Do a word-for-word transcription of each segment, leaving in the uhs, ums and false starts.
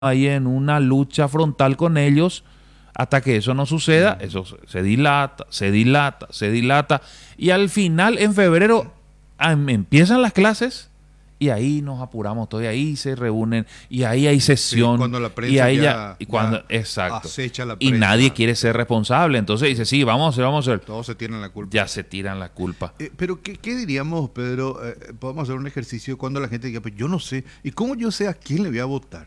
ahí en una lucha frontal con ellos hasta que eso no suceda. Eso se dilata, se dilata, se dilata y al final en febrero em, empiezan las clases y ahí nos apuramos todo y ahí se reúnen y ahí hay sesión. Sí, cuando la y prensa ahí ya, ya, y cuando, ya exacto. acecha la Y prensa. nadie quiere ser responsable. Entonces dice, sí, vamos a hacer, vamos a hacer. Todos se tiran la culpa. Ya se tiran la culpa. Eh, pero ¿qué, qué diríamos, Pedro? Eh, podemos hacer un ejercicio cuando la gente diga, pues yo no sé. ¿Y cómo yo sé a quién le voy a votar?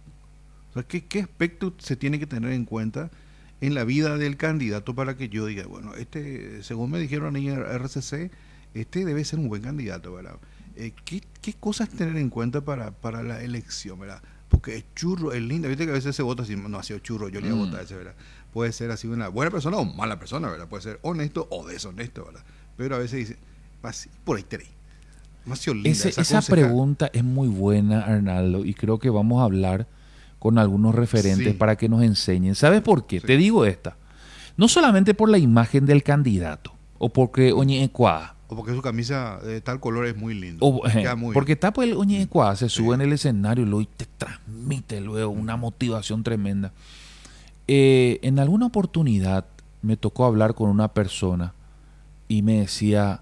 O sea, ¿qué, qué aspecto se tiene que tener en cuenta en la vida del candidato para que yo diga, bueno, este, según me dijeron ahí en R C C, este debe ser un buen candidato, ¿verdad? Eh, ¿qué, ¿Qué cosas tener en cuenta para, para la elección, ¿verdad? Porque es churro, es lindo. Viste que a veces se vota así, no ha sido churro, yo le voy a votar a ese, ¿verdad? Puede ser así una buena persona o mala persona, ¿verdad? Puede ser honesto o deshonesto, ¿verdad? Pero a veces dice, así, por ahí tenéis. Ese, esa esa pregunta es muy buena, Arnaldo, y creo que vamos a hablar con algunos referentes sí. para que nos enseñen. ¿Sabes por qué? Sí. Te digo esta. No solamente por la imagen del candidato, o porque Oñe Ecuá, o porque su camisa de tal color es muy lindo. o, eh, Queda muy porque bien. está pues el Oñe Ecuá, se Sí. sube en el escenario y luego te transmite luego una motivación tremenda. Eh, en alguna oportunidad me tocó hablar con una persona y me decía,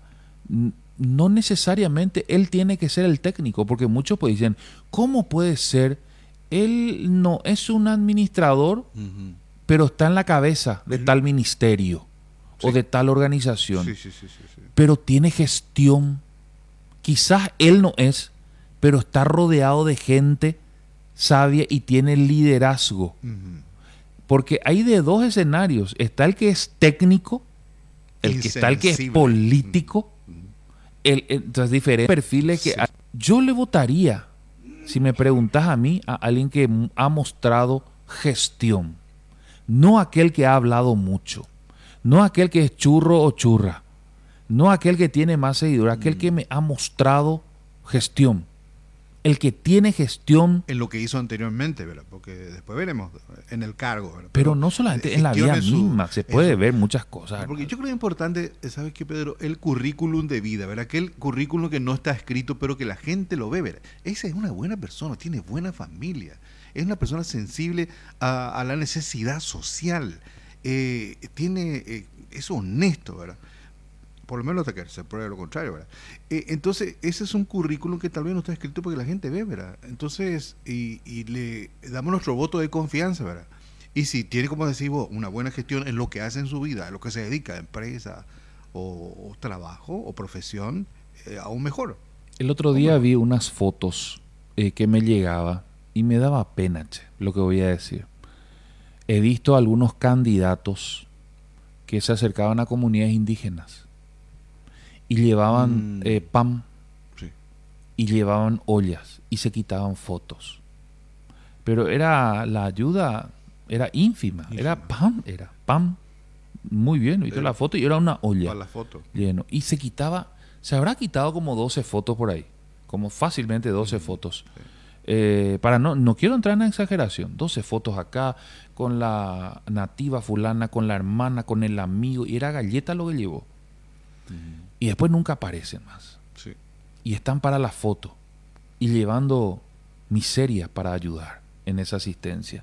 no necesariamente él tiene que ser el técnico, porque muchos pues dicen, ¿cómo puede ser? Él no es un administrador, Uh-huh. pero está en la cabeza de tal ministerio Sí. o de tal organización, Sí, sí, sí, sí, sí. pero tiene gestión. Quizás él no es, pero está rodeado de gente sabia y tiene liderazgo. Uh-huh. Porque hay de dos escenarios. Está el que es técnico, el que está el que es Insensible. político, Uh-huh. el, el, entonces diferentes perfiles que Sí. hay. Yo le votaría, si me preguntas a mí, a alguien que ha mostrado gestión. No aquel que ha hablado mucho. No aquel que es churro o churra. No aquel que tiene más seguidores. Aquel que me ha mostrado gestión. El que tiene gestión. En lo que hizo anteriormente, ¿verdad? Porque después veremos en el cargo, ¿verdad? Pero, pero no solamente en la vida su, misma. Se puede su, ver muchas cosas. Porque yo creo que es importante, ¿sabes qué, Pedro? El currículum de vida, ¿verdad? Aquel currículum que no está escrito, pero que la gente lo ve, ¿verdad? Esa es una buena persona, tiene buena familia. Es una persona sensible a, a la necesidad social. Eh, tiene, eh, es honesto, ¿verdad? Por lo menos hasta que se pruebe lo contrario, ¿verdad? Eh, entonces, ese es un currículum que tal vez no está escrito porque la gente ve, ¿verdad? Entonces, y, y le damos nuestro voto de confianza, ¿verdad? Y si tiene, como decís vos, una buena gestión en lo que hace en su vida, a lo que se dedica, empresa o, o trabajo o profesión, eh, aún mejor. El otro día vi unas fotos eh, que me llegaba y me daba pena, che, lo que voy a decir. He visto algunos candidatos que se acercaban a comunidades indígenas y llevaban Mm. eh, pan Sí. y llevaban ollas y se quitaban fotos. Pero era la ayuda, era ínfima, Ínfima. era pan, era pan. Muy bien, viste Pero- la foto y era una olla Para la foto. lleno. Y se quitaba, se habrá quitado como doce fotos por ahí, como fácilmente doce fotos. Sí. Eh, para no, no quiero entrar en exageración, doce fotos acá, con la nativa fulana, con la hermana, con el amigo, y era galleta lo que llevó. Mm. Y después nunca aparecen más. Sí. Y están para la foto, y llevando miseria para ayudar en esa asistencia.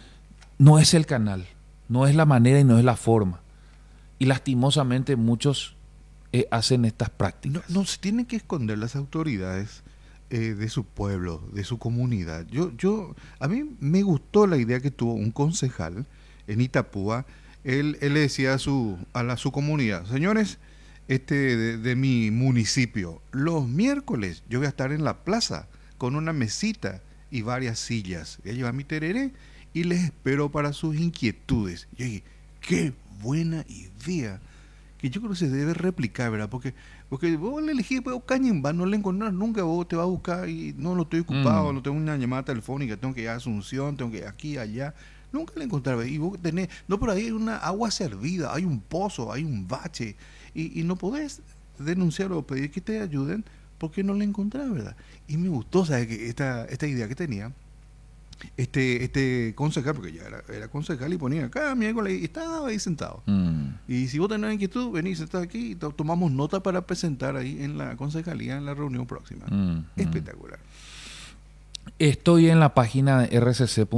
No es el canal, no es la manera y no es la forma. Y lastimosamente muchos eh, hacen estas No, prácticas. no se tienen que esconder las autoridades eh, de su pueblo, de su comunidad. Yo, yo, a mí me gustó la idea que tuvo un concejal en Itapúa. Él, él le decía a su, a la, su comunidad, señores, este de, de mi municipio, los miércoles yo voy a estar en la plaza con una mesita y varias sillas. Voy a llevar mi tereré y les espero para sus inquietudes. Y yo dije, qué buena idea, que yo creo que se debe replicar, ¿verdad? Porque, porque vos le elegís, pues, Cañimba, no le encontrás nunca, vos te vas a buscar y no, lo estoy ocupado, Mm. no tengo una llamada telefónica, tengo que ir a Asunción, tengo que ir aquí, allá. Nunca le encontrás, y vos tenés, no, pero ahí hay una agua servida, hay un pozo, hay un bache, y, y no podés denunciar o pedir que te ayuden porque no le encontrás, ¿verdad? Y me gustó, ¿sabes? Que esta, esta idea que tenía este este concejal, porque ya era, era concejal y ponía acá miércoles y estaba ahí sentado. Mm. Y si vos tenés inquietud, venís, sentás aquí y to- tomamos nota para presentar ahí en la concejalía en la reunión próxima. Mm. Mm. Espectacular. Estoy en la página de r c c